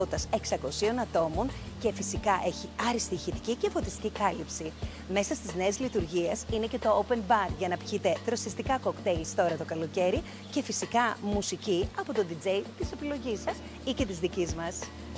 600 ατόμων και φυσικά έχει άριστη ηχητική και φωτιστική κάλυψη. Μέσα στις νέες λειτουργίες είναι και το Open Bar για να πιείτε δροσιστικά κοκτέιλ τώρα το καλοκαίρι και φυσικά μουσική από τον DJ της επιλογής σας ή και της δικής μας.